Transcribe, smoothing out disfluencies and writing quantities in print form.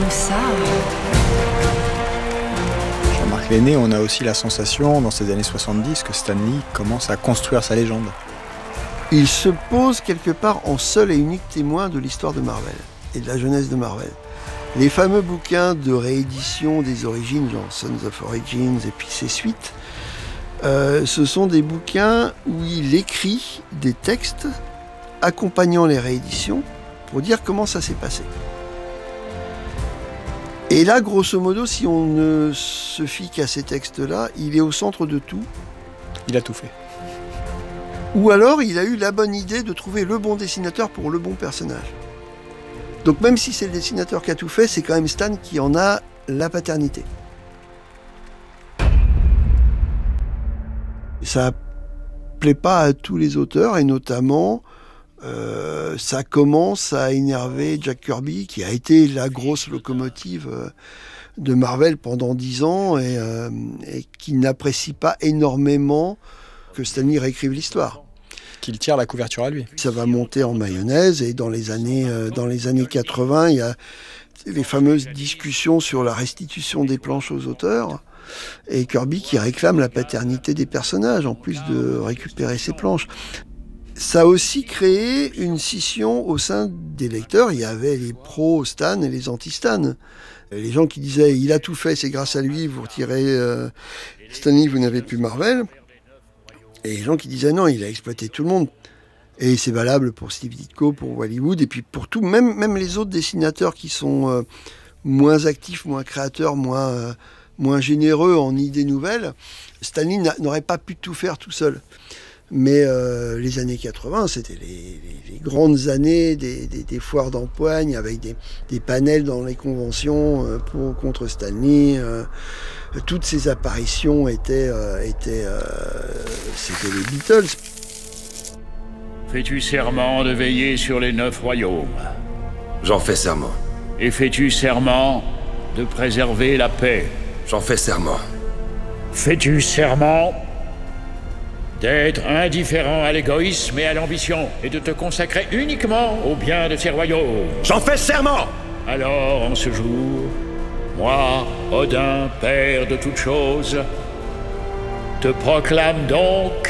tout ça. Jean-Marc Lenné, on a aussi la sensation, dans ces années 70, que Stan Lee commence à construire sa légende. Il se pose quelque part en seul et unique témoin de l'histoire de Marvel et de la jeunesse de Marvel. Les fameux bouquins de réédition des origines, genre Sons of Origins et puis ses suites, ce sont des bouquins où il écrit des textes accompagnant les rééditions pour dire comment ça s'est passé. Et là, grosso modo, si on ne se fie qu'à ces textes-là, il est au centre de tout. Il a tout fait. Ou alors, il a eu la bonne idée de trouver le bon dessinateur pour le bon personnage. Donc même si c'est le dessinateur qui a tout fait, c'est quand même Stan qui en a la paternité. Ça plaît pas à tous les auteurs, et notamment, ça commence à énerver Jack Kirby, qui a été la grosse locomotive de Marvel pendant 10 ans, et qui n'apprécie pas énormément que Stan Lee réécrive l'histoire. Qu'il tire la couverture à lui. Ça va monter en mayonnaise, et dans les années 80, il y a les fameuses discussions sur la restitution des planches aux auteurs, et Kirby qui réclame la paternité des personnages, en plus de récupérer ses planches. Ça a aussi créé une scission au sein des lecteurs. Il y avait les pro-Stan et les anti-Stan. Les gens qui disaient « il a tout fait, c'est grâce à lui, vous retirez Stan Lee, vous n'avez plus Marvel ». Et les gens qui disaient non, il a exploité tout le monde. Et c'est valable pour Steve Ditko, pour Hollywood, et puis pour tout, même les autres dessinateurs qui sont moins actifs, moins créateurs, moins généreux en idées nouvelles. Stan Lee n'aurait pas pu tout faire tout seul. Mais les années 80, c'était les grandes années des foires d'empoigne, avec des panels dans les conventions contre Stan Lee. Toutes ces apparitions c'était les Beatles. Fais-tu serment de veiller sur les 9 royaumes? J'en fais serment. Et fais-tu serment de préserver la paix? J'en fais serment. Fais-tu serment d'être indifférent à l'égoïsme et à l'ambition, et de te consacrer uniquement au bien de ces royaumes? J'en fais serment! Alors, en ce jour, moi, Odin, père de toutes choses, te proclame donc